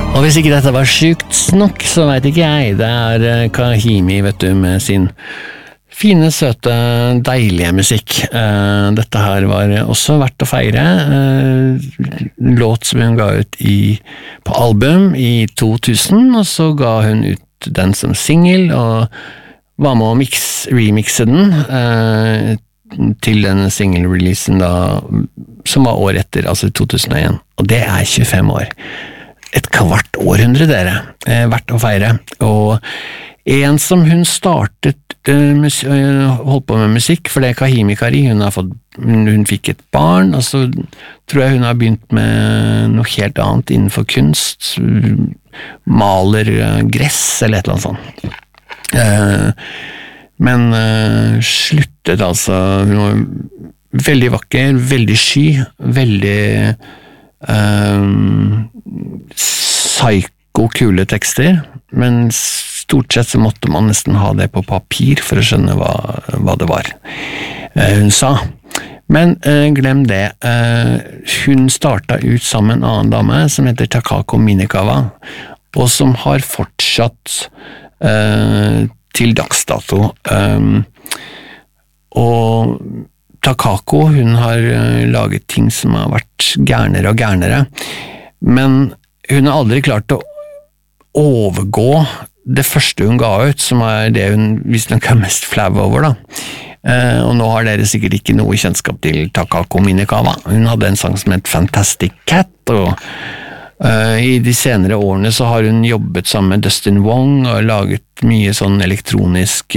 Og hvis ikke dette var sykt nok, så vet ikke jeg. Det Kahimi, vet du, med sin fine, søte, deilige musikk. Dette her var også verdt å feire. Låt som hun ga ut på album i 2000, og så ga hun ut den som single, og var med å remixe den til den single-releasen da, som var år etter, altså 2001. Og det 25 år. Et kvart århundre, dere, verdt å feire. Og en som hun startet holdt på med musikk, for det Kahimi Kari, hun fikk et barn, og så tror jeg hun har begynt med noe helt annet innenfor kunst, maler gress eller et eller annet sånt. Men sluttet altså, hun var veldig vakker, veldig sky, veldig psyko-kule tekster, men stort sett så måtte man nesten ha det på papir for å skjønne hva det var hun sa. Men glem det, hun startet ut sammen med en annen dame som heter Takako Minekawa, og som har fortsatt til dags dato. Og Takako, hun har laget ting som har vært gærnere og gærnere, men hun har aldri klart å overgå det første hun ga ut, som det hun visst nok mest flau over da. Og nå har dere sikkert ikke noe kjennskap til Takako Minekawa. Hun hadde en sang som het Fantastic Cat, og i de senere årene så har hun jobbet sammen med Dustin Wong og laget mye sånn elektronisk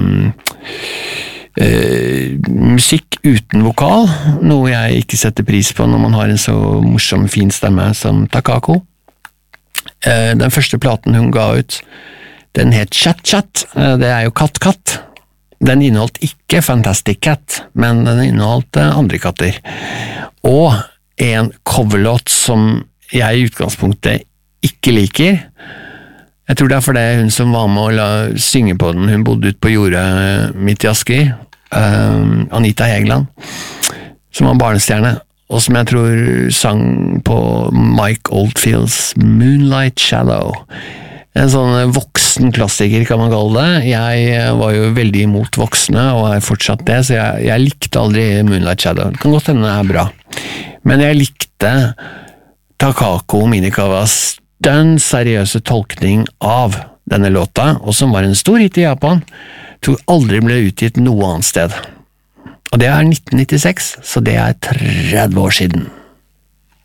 musikk uten vokal, noe jeg ikke setter pris på når man har en så morsom, fin stemme som Takako. Den første platen hun ga ut, den het Chat Chat, det jo Katt Katt. Den inneholdt ikke Fantastic Cat, men den inneholdt andre katter. Og en coverlåt som jeg i utgangspunktet ikke liker. Jeg tror det fordi hun som var med å synge på den, hun bodde ute på jordet midt i Asker, Anita Hegeland, som var barnestjerne, og som jeg tror sang på Mike Oldfields Moonlight Shadow. En sånn voksen klassiker kan man kalle det. Jeg var jo veldig imot voksne, og fortsatt det, så jeg likte aldri Moonlight Shadow. Det kan godt hende det bra. Men jeg likte Takako Minekawas den seriøse tolkning av denne låta, og som var en stor hit i Japan, tror aldri ble utgitt noe annet sted. Og det 1996, så det 30 år siden.